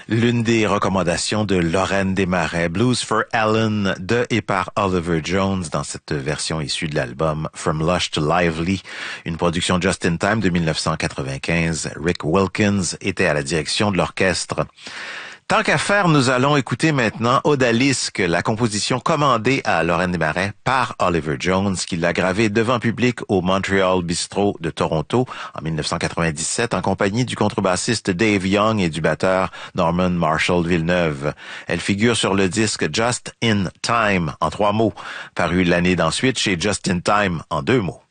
L'une des recommandations de Lorraine Desmarais, Blues for Ellen de et par Oliver Jones dans cette version issue de l'album From Lush to Lively, une production Just in Time de 1995. Rick Wilkins était à la direction de l'orchestre. Tant qu'à faire, nous allons écouter maintenant Odalisque, la composition commandée à Lorraine Desmarais par Oliver Jones, qui l'a gravée devant public au Montreal Bistro de Toronto en 1997 en compagnie du contrebassiste Dave Young et du batteur Norman Marshall Villeneuve. Elle figure sur le disque Just in Time en 3 mots, paru l'année d'ensuite chez Just in Time en 2 mots.